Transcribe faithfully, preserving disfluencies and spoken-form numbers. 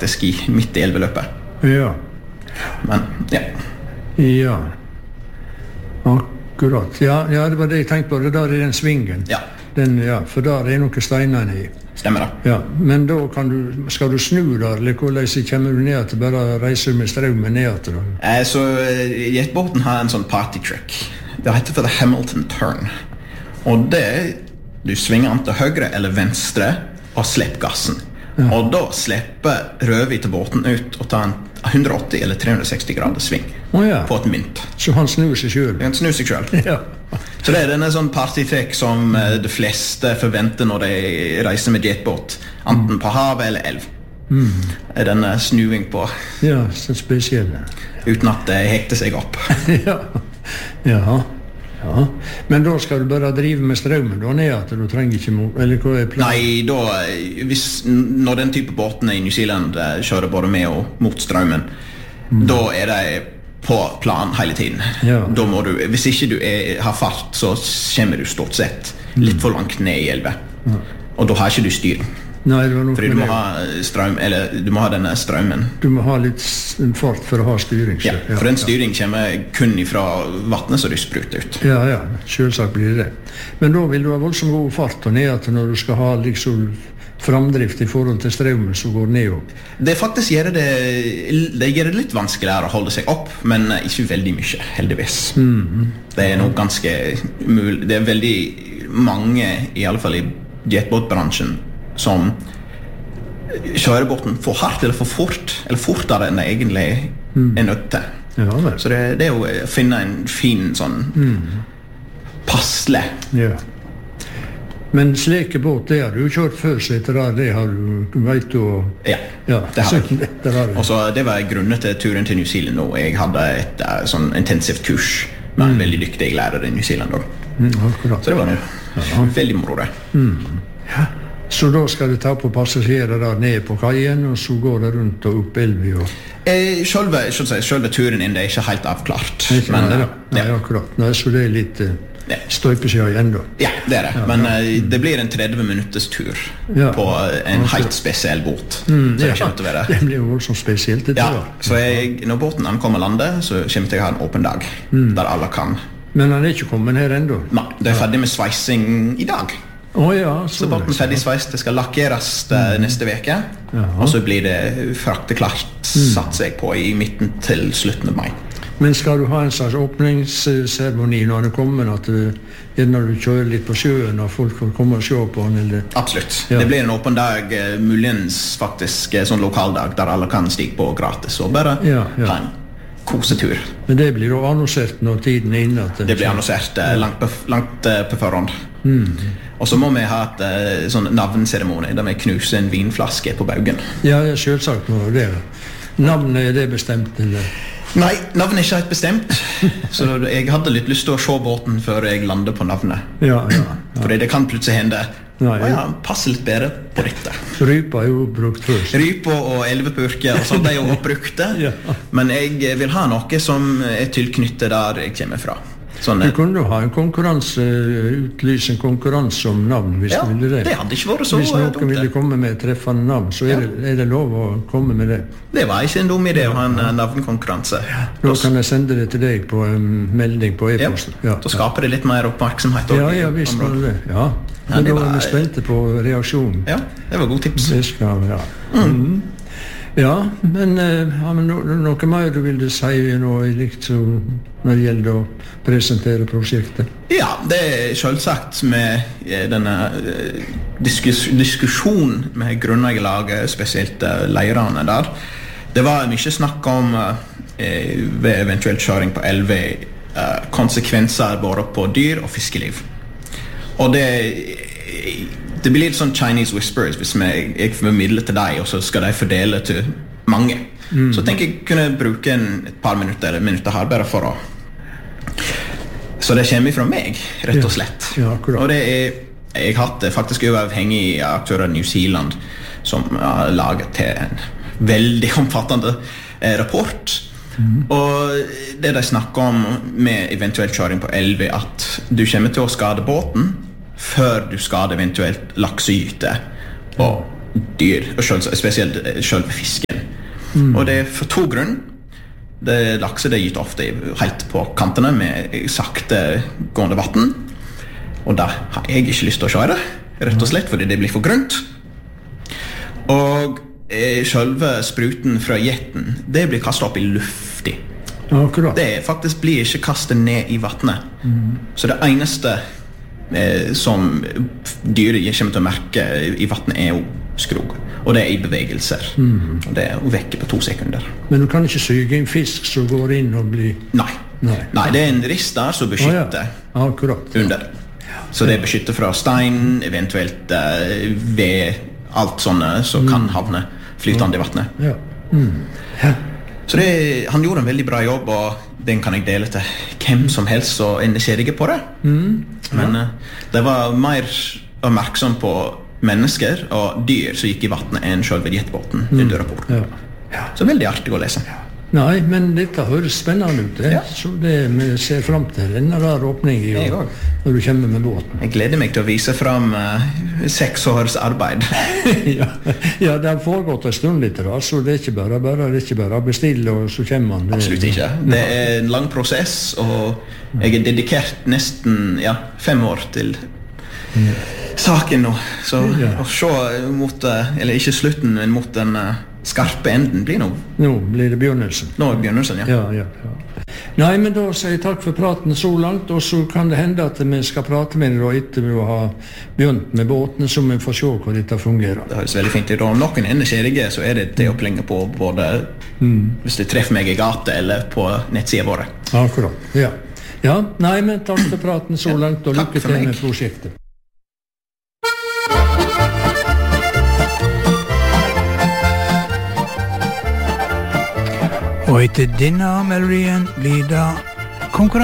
faktisk i midt i elveløpet. Ja. Men, ja. Ja. Akkurat. Ja, ja, det var det jeg tenkte på. Det der er den svingen. Ja. Den, ja, for der er noen steiner i. Stemmer det. Ja, men da kan du, skal du snu der, eller hvordan kommer du ned til, bare reiser med strømmen ned til da? Eh, så jetbåten har en sånn party trick. Det heter for the Hamilton turn. Og det er, du svinger den til høyre eller venstre og slipper gassen. Ja. Og da slipper rødhvite båten ut og tar en hundre åtti eller tre hundre seksti grader sving oh, ja. på et mynt. Så han snur seg selv? Han snur seg selv. Ja. Så det er denne sånn partytrekk som mm. de fleste forventer når de reiser med jetbåt, enten på havet eller elv. Mm. Er denne snuing på. Ja, så spesielle. Uten at det hekter seg opp. Ja, ja. Ja. Men da skal du bare drive med strømmen da ned at du trenger ikke mot, eller hva er planen? Nei, da, hvis, når den type båten i New Zealand kjører både med og mot strømmen, mm. da er det på plan hele tiden. Ja. Da må du, hvis ikke du er, har fart, så kommer du stort sett litt for langt ned i elve. Ja. Og da har ikke du styring. Nei, det var noe fordi du må ha strøm, eller du må ha denne strømmen. Du må ha litt fart for å ha styring. Ja, for den styring kommer kun fra vattnet som du spruter ut. Ja, ja, selvsagt blir det. Men da vil du ha voldsomt god fart og ned til når du skal ha liksom framdrift i forhold til strømmen som går ned opp. Det faktisk gjør det, det gjør det litt vanskeligere å holde seg opp, men ikke veldig mye, heldigvis. Mm. Det er nok ganske mulig. Det er veldig mange, i alle fall i jetbåtbransjen, som kjører båten for hardt eller for fort, eller fortere enn det egentlig mm. er nødt til. Ja, så det, det er jo å finne en fin sånn mm. passle. Ja. Men slike båt, det har du jo kjørt før, så etter det, det har du, du vet du... Ja, ja, det har jeg. Det. Og så det var grunnen til turen til New Zealand nå. Jeg hadde et uh, sånn intensivt kurs med en mm. veldig dyktig lærer i New Zealand da. Mm, akkurat. Så det var noe ja. veldig moro det. Mm. Ja. Så da skal du ta på passasjerer der ned på kajen, og så går det rundt og opp elvi og... Eh, selve, si, selve turen inn, det er ikke helt avklart. Ikke, men, nei, da. Nei, ja. akkurat. Nei, så det er litt uh, ja. støypesida igjen da. Ja, det er det. Ja, men uh, det blir en tretti minutters tur ja. på en helt spesiell båt. Mm, så ja. det kommer til å være... Det blir jo voldsomt spesielt. Det ja, så jeg, når båten ankommer landet, så kommer jeg til å ha en åpen dag, mm. der alle kan. Men han er ikke kommet her ennå? Nei, det er ferdig med sveising i dag. Oh, ja, så båten er ferdig sveist, det skal lakkeres mm. neste veke, og så blir det frakteklart, mm. satser jeg på, i midten til slutten av mai. Men skal du ha en slags åpningsseremoni når det kommer, at du, når du kjører litt på sjøen, og folk får komme og se på den? Eller? Absolutt. Ja. Det blir en åpen dag, muligens faktisk sånn lokaldag, der alle kan stige på gratis, og bare ja, ja. ha en kosetur. Men det blir jo annonsert når tiden er inne? Det, det blir annonsert ja. langt, på, langt på forhånd. Mm. Og så må vi ha et uh, sånn navnseremoni der vi knuser en vinflaske på baugen. Ja, selvsagt må det. Navnet, er det bestemt, eller? Nei, navnet er ikke helt bestemt. Så jeg hadde litt lyst til å se båten før jeg lander på navnet. Ja, ja, ja. Fordi det kan plutselig hende. Nei, ja, passer litt bedre på dette. Rypa er jo brukt først. Rypa og elvepurker og sånt er jo oppbrukte. Ja. Men jeg vil ha noe som er tilknyttet der jeg kommer fra. Sånne. Du kunne ha en konkurranse, utlyse en konkurranse om navn hvis ja, du ville det. Det hadde ikke vært så hvis noen dumt. ville komme med treffende navn, så er, ja. det, er det lov å komme med det. Det var ikke en dum idé å ha en navnkonkurranse. Ja. Da kan jeg sende det til deg på en melding på e-posten. Ja. Ja. Da skaper det litt mer oppmerksomhet. Ja, ja, visst var det. Ja. Men ja, da var vi spente på reaksjonen. Ja, det var god tips. Det skal, ja. Mm. Mm. Ja, men, ja, men no, noe mer du ville si nå liksom, når det gjelder å presentere prosjektet? Ja, det er selvsagt med denne diskus, diskusjonen med grunnlaget, spesielt leirene der. Det var mye snakk om eh, ved eventuelt kjøring på elve eh, konsekvenser både på dyr og fiskeliv. Og det Det blir litt sånn Chinese whispers hvis jeg, jeg formidler til deg, og så skal de fordele til mange. Mm. Så tenker jeg kunne bruke en, et par minutter eller minutter her bare for å... Så det kommer fra meg, rett og slett. Ja, ja, og det er... Jeg har hatt faktisk uavhengige aktører i New Zealand som har laget til en veldig omfattende eh, rapport. Mm. Og det de snakker om med eventuelt kjøring på elve, at du kommer til å skade båten før du skader eventuelt laksegyte og dyr, og selv, spesielt selve fisken. Mm. Og det er for to grunn. Det lakse det gyter ofte helt på kantene med sakte gående vatten. Og da har jeg ikke lyst til å kjøre, rett og slett fordi det blir for grønt. Og eh, selve spruten fra jetten, det blir kastet opp i luftig. Akkurat. Det faktisk blir ikke kastet ned i vattnet. Mm. Så det eneste eh, som dyret kommer til å merke i vattnet er jo skrog. Og det er i bevegelser. Mm. Og det er jo vekke på to sekunder. Men du kan ikke syge en fisk som går inn og blir... Nei. Nei. Nei, det er en rist der som beskytter oh, ja. Akkurat. under. Så det beskytter fra stein, eventuelt eh, ved alt sånne som mm. kan havne flytende i vattnet. Ja. Mm. Ja. Så det, han gjorde en veldig bra jobb, og den kan jeg dele til hvem som helst og er nysgjerrig på det. Mm. Ja. Men uh, det var mer oppmerksom på mennesker og dyr som gikk i vattnet enn selve jetbåten mm. under rapporten. Ja. Ja. Så veldig artig å lese. Ja. Nei, men dette høres spennende ut, det. Ja. Så det vi ser frem til en der åpning i år, når du kommer med båten. Jeg gleder meg til å vise frem uh, seks års arbeid. ja. ja, det har foregått en stund litt, da, så det er ikke bare, bare, det er ikke bare å bestille, og så kommer man. Det, Absolutt ikke. Det er en lang prosess, og jeg er dedikert nesten ja, fem år til ja. saken nå. Så ja. å se mot, eller ikke slutten, men mot den skarpe enden blir nå. Nå blir det begynnelsen. Nå er begynnelsen, ja. ja, ja, ja. Nei, men da sier jeg takk for praten så langt, og så kan det hende at vi skal prate med dere etter vi har begynt med båten, så vi får se hvordan dette fungerer. Det høres veldig fint ut. Om noen er nysgjerrige, så er det til å plinge på både mm. hvis de treffer meg i gata eller på nettsiden våre. Akkurat, ja. Ja, nei, men takk for praten så langt, og lykke til med prosjektet. Og etter denne melodien blir det konkurranse.